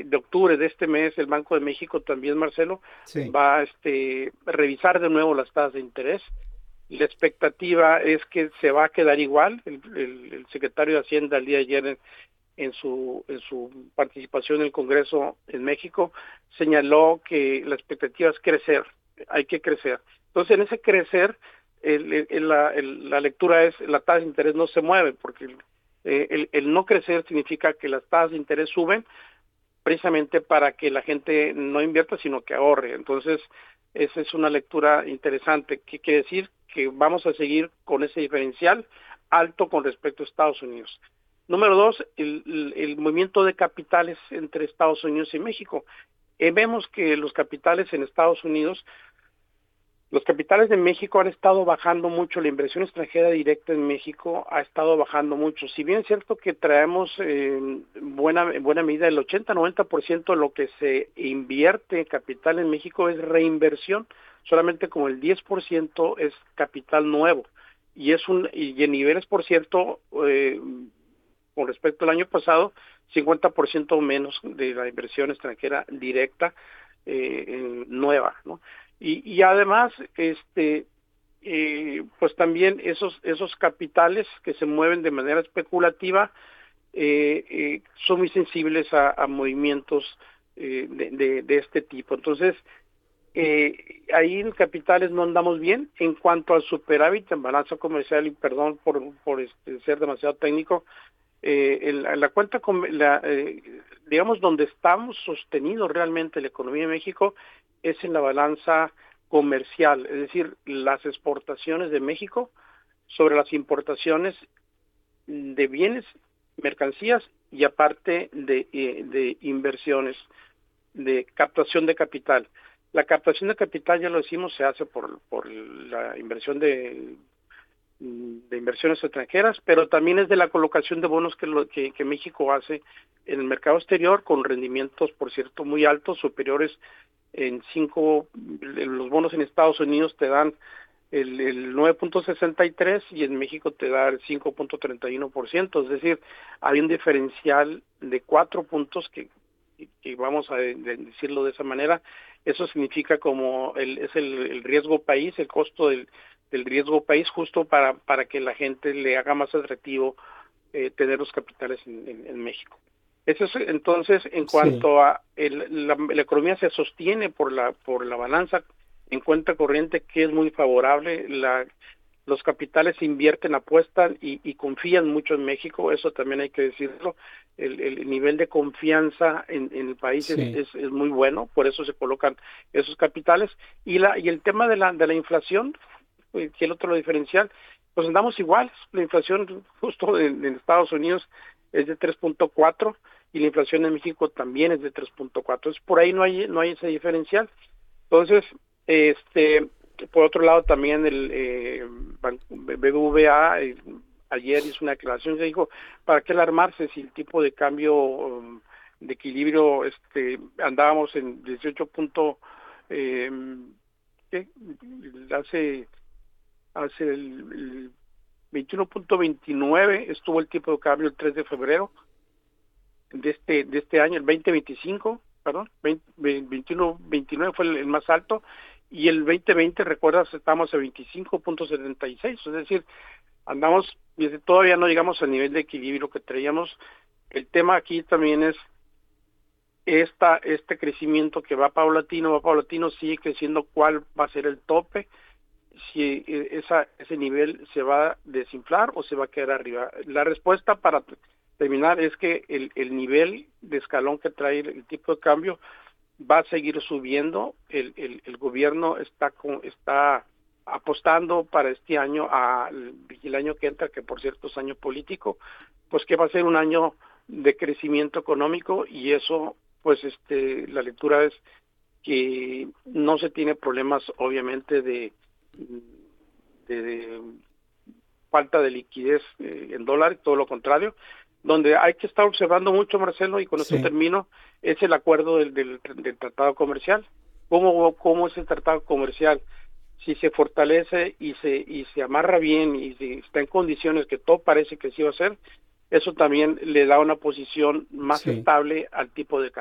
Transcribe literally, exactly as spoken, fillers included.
de octubre de este mes, el Banco de México también, Marcelo, Sí. va a este, revisar de nuevo las tasas de interés. La expectativa es que se va a quedar igual. El, el, el secretario de Hacienda el día de ayer en, en su en su participación en el Congreso en México señaló que la expectativa es crecer, hay que crecer. Entonces, en ese crecer, el, el, la, el, la lectura es la tasa de interés no se mueve, porque el, el, el no crecer significa que las tasas de interés suben precisamente para que la gente no invierta, sino que ahorre. Entonces, esa es una lectura interesante. ¿Qué quiere decir? Que vamos a seguir con ese diferencial alto con respecto a Estados Unidos. Número dos, el, el, el movimiento de capitales entre Estados Unidos y México. Eh, vemos que los capitales en Estados Unidos, los capitales de México han estado bajando mucho, la inversión extranjera directa en México ha estado bajando mucho. Si bien es cierto que traemos eh, buena, en buena medida el ochenta noventa por ciento de lo que se invierte en capital en México es reinversión, solamente como el diez por ciento es capital nuevo. Y es un y en niveles, por cierto, eh, con respecto al año pasado, cincuenta por ciento menos de la inversión extranjera directa eh, nueva, ¿no? Y, y además, este, eh, pues también esos esos capitales que se mueven de manera especulativa eh, eh, son muy sensibles a, a movimientos eh, de, de, de este tipo. Entonces, eh, ahí en capitales no andamos bien. En cuanto al superávit en balanza comercial, y perdón por, por este, ser demasiado técnico, eh, el, la cuenta, la, eh, digamos, donde estamos sostenidos realmente la economía de México es en la balanza comercial, es decir, las exportaciones de México sobre las importaciones de bienes, mercancías y aparte de, eh, de inversiones, de captación de capital. La captación de capital, ya lo decimos, se hace por, por la inversión de de inversiones extranjeras, pero también es de la colocación de bonos que, lo, que, que México hace en el mercado exterior con rendimientos, por cierto, muy altos, superiores en cinco, los bonos en Estados Unidos te dan el, el nueve punto sesenta y tres y en México te da el cinco punto treinta y uno por ciento, es decir, hay un diferencial de cuatro puntos que, que vamos a decirlo de esa manera. Eso significa como el, es el, el riesgo país, el costo del del riesgo país, justo para para que la gente le haga más atractivo eh, tener los capitales en, en, en México. Eso es, entonces, en Sí. cuanto a el, la, la economía se sostiene por la por la balanza en cuenta corriente, que es muy favorable. La, los capitales invierten, apuestan y, y confían mucho en México, eso también hay que decirlo. El, el nivel de confianza en, en el país es, Sí. es, es muy bueno, por eso se colocan esos capitales. Y la y el tema de la de la inflación, que el otro lo diferencial, pues andamos igual. La inflación justo en, en Estados Unidos es de tres punto cuatro y la inflación en México también es de tres punto cuatro. Entonces, por ahí no hay no hay ese diferencial. Entonces, este, por otro lado también el eh, B B V A eh, ayer hizo una declaración que dijo, ¿para qué alarmarse si el tipo de cambio um, de equilibrio este andábamos en dieciocho punto eh, ¿qué? hace hace el, el veintiuno punto veintinueve estuvo el tipo de cambio el tres de febrero de este de este año, el veinte veinticinco, perdón, veinte, veintiuno veintinueve fue el, el más alto y el veinte veinte, recuerdas, estamos a veinticinco punto setenta y seis, es decir, andamos, todavía no llegamos al nivel de equilibrio que traíamos. El tema aquí también es esta este crecimiento que va paulatino, va paulatino, sigue creciendo, ¿cuál va a ser el tope? Si esa, ese nivel se va a desinflar o se va a quedar arriba. La respuesta para terminar es que el, el nivel de escalón que trae el, el tipo de cambio va a seguir subiendo. El, el, el gobierno está con, está apostando para este año, a, el año que entra, que por cierto es año político, pues que va a ser un año de crecimiento económico y eso, pues este la lectura es que no se tiene problemas obviamente de de, de falta de liquidez eh, en dólares, todo lo contrario. Donde hay que estar observando mucho, Marcelo, y con esto Sí. termino, es el acuerdo del, del, del tratado comercial. ¿Cómo, cómo es el tratado comercial? Si se fortalece y se y se amarra bien y si está en condiciones que todo parece que sí va a ser, eso también le da una posición más Sí. estable al tipo de